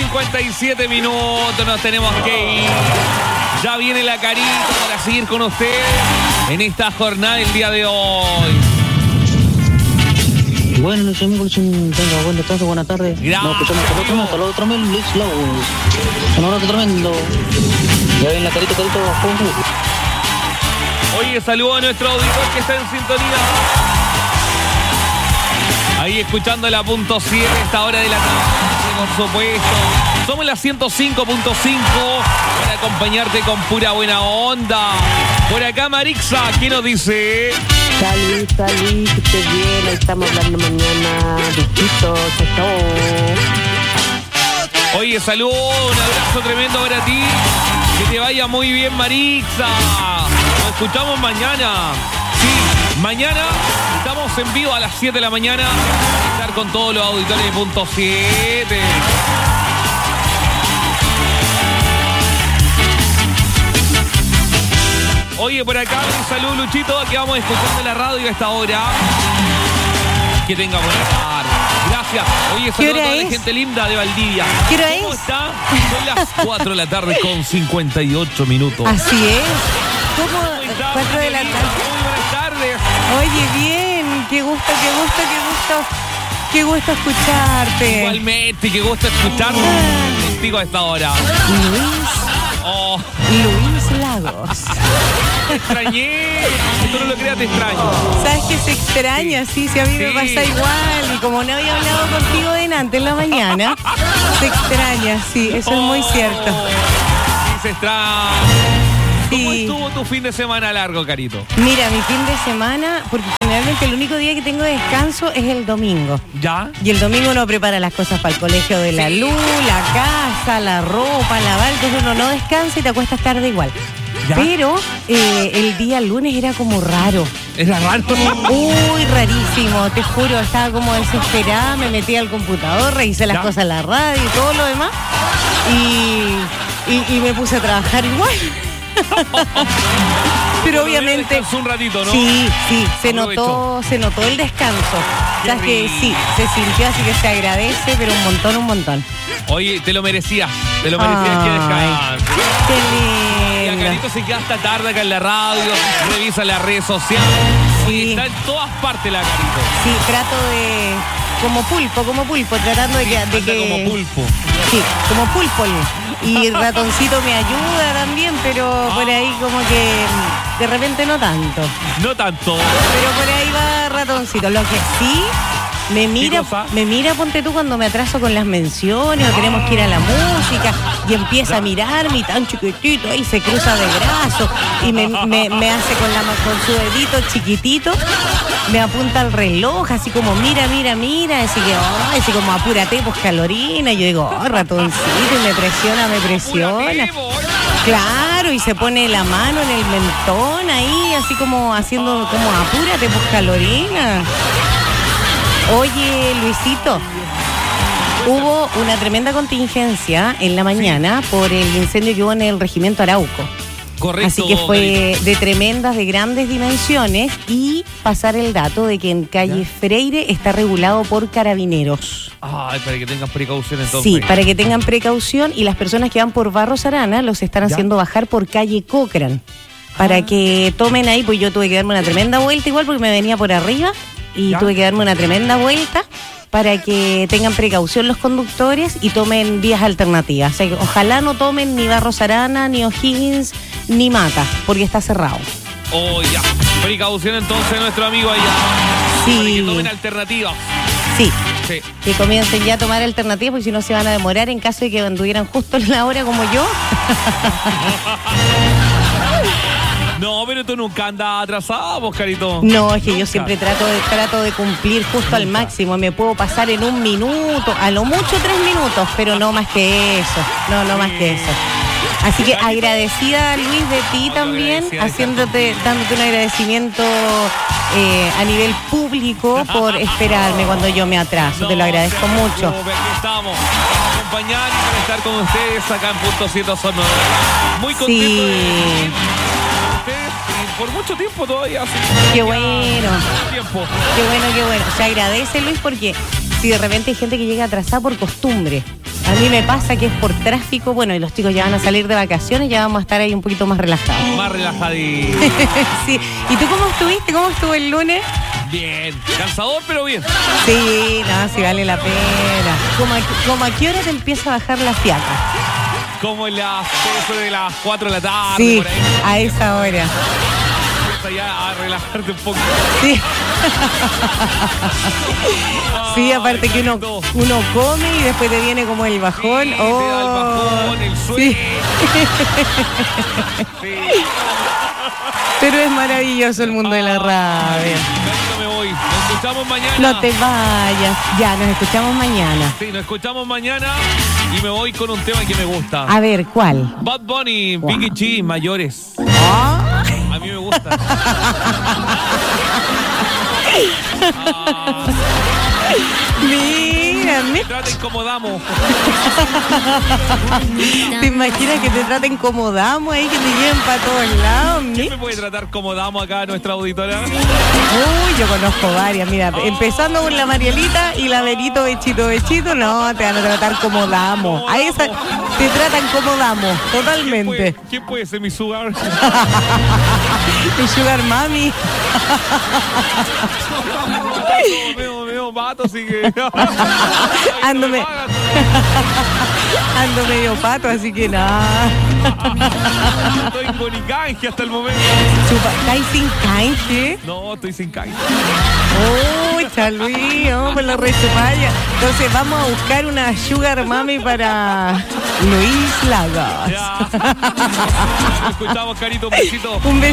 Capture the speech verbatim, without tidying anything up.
cincuenta y siete minutos, nos tenemos que ir. Ya viene la carita para seguir con ustedes en esta jornada del día de hoy. Bueno, los amigos, tenga buenas tardes, buenas tardes. Gracias, nos escuchamos hasta el otro, hasta el otro mes, Luis Lagos. Un abrazo tremendo. Ya ven la carita, carita, Oye, saludo a nuestro auditor que está en sintonía. Ahí escuchando la punto siete, esta hora de la tarde, por supuesto. Somos la ciento cinco punto cinco para acompañarte con pura buena onda. Por acá Marixa, ¿qué nos dice? Salud, salud, que estés bien. Ahí estamos hablando mañana. Besitos, chao. Oye, salud, un abrazo tremendo para ti. Que te vaya muy bien, Marixa. Nos escuchamos mañana. Sí, mañana estamos en vivo a las siete de la mañana. Estar con todos los auditores de punto siete. Oye, por acá, un saludo, Luchito, que vamos escuchando en la radio a esta hora. Que tenga buena tarde. Gracias. Oye, saludos a toda la gente linda de Valdivia. ¿Qué hora ¿Cómo es? está? Son las cuatro de la tarde con cincuenta y ocho minutos. Así es. ¿Cómo? ¿Cómo está, cuatro de la querida? tarde. Muy buenas tardes. Oye, bien. Qué gusto, qué gusto, qué gusto. Qué gusto escucharte. Igualmente, qué gusto escucharte Ah. contigo a esta hora. Luis, Oh, Luis Lagos. te extrañé. Si tú no lo creas, te extraño. ¿Sabes que se extraña? Sí, sí, a mí me Sí. pasa igual. Y como no había hablado contigo de antes en la mañana, se extraña, sí, eso es muy Oh, cierto. Sí, se extraña. ¿Cómo Sí. estuvo tu fin de semana largo, Carito? Mira, mi fin de semana, porque generalmente el único día que tengo de descanso es el domingo. ¿Ya? Y el domingo uno prepara las cosas para el colegio de la luz, la casa, la ropa, lavar, entonces uno no descansa y te acuestas tarde igual. ¿Ya? Pero eh, el día lunes era como raro. ¿Era raro? Uy, rarísimo, te juro, estaba como desesperada, me metí al computador, revisé las ¿Ya? cosas en la radio y todo lo demás. Y, y, y me puse a trabajar igual. Pero obviamente... Descansó un ratito, ¿no? Sí, sí, se Aprovechó. notó, se notó el descanso. O sea, Qué que rico. sí, se sintió, así que se agradece, pero un montón, un montón. Oye, te lo merecías. Te lo merecías que Ay, descanses. Qué Y a lindo. Carito se queda hasta tarde acá en la radio, revisa las redes sociales. Oye, Sí. está en todas partes la Carito. Sí, trato de... Como pulpo, como pulpo, tratando de que... de Anda que como pulpo. Sí, como pulpo. Y ratoncito me ayuda también, pero por ahí como que de repente no tanto. No tanto. Pero por ahí va ratoncito. Lo que sí, me mira, cosa? me mira, ponte tú, cuando me atraso con las menciones o tenemos que ir a la música y empieza a mirarme y tan chiquitito, ahí se cruza de brazos y me, me, me hace con, la, con su dedito chiquitito, me apunta al reloj, así como mira, mira, mira, así que, oh, así como apúrate, pues calorina. Y yo digo, oh, ratoncito, y me presiona, me presiona. Curativo. Claro, y se pone la mano en el mentón ahí, así como haciendo, como apúrate, pues calorina. Oye, Luisito, hubo una tremenda contingencia en la mañana por el incendio que hubo en el regimiento Arauco. Correcto. Así que fue Carito. de tremendas, de grandes dimensiones, y pasar el dato de que en calle Freire está regulado por carabineros. Ay, para que tengas precaución entonces. Sí, para que tengan precaución, y las personas que van por Barros Arana los están ¿Ya? haciendo bajar por calle Cochrane. Para Ah. que tomen ahí, pues yo tuve que darme una tremenda vuelta igual porque me venía por arriba y ¿Ya? tuve que darme una tremenda vuelta para que tengan precaución los conductores y tomen vías alternativas. O sea, que ojalá no tomen ni Barros Arana, ni O'Higgins, ni Mata, porque está cerrado. Oh, ya. Precaución entonces nuestro amigo allá. Sí. Para que tomen alternativas. Sí, Sí. que comiencen ya a tomar alternativas porque si no se van a demorar en caso de que anduvieran justo en la hora como yo. No, pero tú nunca andas atrasado, vos, Carito. No, es que yo Nunca. siempre trato de, trato de cumplir justo al máximo. Me puedo pasar en un minuto, a lo mucho tres minutos, pero no más que eso. No, no más que eso. Así que agradecida, Luis, de ti también, agradecida de haciéndote, dándote un agradecimiento eh, a nivel público por esperarme cuando yo me atraso. Te lo agradezco No, mucho. Aquí estamos para acompañar y para estar con ustedes acá en Punto Ciento Sonora. Muy contento Sí. de vivir con ustedes y por mucho tiempo todavía. Así, Qué ya, bueno. mucho tiempo. Qué bueno, qué bueno. Se agradece, Luis, porque si de repente hay gente que llega atrasada por costumbre. A mí me pasa que es por tráfico, bueno, y los chicos ya van a salir de vacaciones, ya vamos a estar ahí un poquito más relajados. Más relajadito. Sí. ¿Y tú cómo estuviste? ¿Cómo estuvo el lunes? Bien. Cansador, pero bien. Sí, no, sí vale la pena. ¿Cómo a, como a qué hora te empieza a bajar la fiaca? Como en las, eso de las cuatro de la tarde, Sí, por ahí. a esa hora. Empieza ya a relajarte un poco. Sí. Sí, aparte que uno, uno come y después te viene como el bajón. Sí, oh, te da el bajón, el sueño. sí. Sí. Pero es maravilloso el mundo de la radio. Carito, me voy. Nos escuchamos mañana. No te vayas. Ya, nos escuchamos mañana. Sí, nos escuchamos mañana y me voy con un tema que me gusta. A ver, ¿cuál? Bad Bunny, Wow. Biggie G, mayores. Ah. A mí me gusta. Ah, Mira, me- me traten como damos. ¿te imaginas que te traten como damos ahí, que te lleven para todos lados? ¿Quién Mi- me puede tratar como damos acá nuestra auditora? Uy, yo conozco varias, mira, empezando con la Marielita y la Benito Bechito Bechito, no, te van a tratar como damos. A esa te tratan como damos, ¿Quién totalmente. puede, quién puede ser mi sugar? El Sugar Mami. Meo, meo, pato, así que... Ando, me- ando medio pato, así que nada. Estoy con canje hasta el momento. Chupa, ¿estáis sin canje? No, estoy sin canje. Uy, Luis, vamos por la rechupalla. Entonces vamos a buscar una Sugar Mami para Luis Lagos. Ya. Nos escuchamos, carito, un besito. Un besito.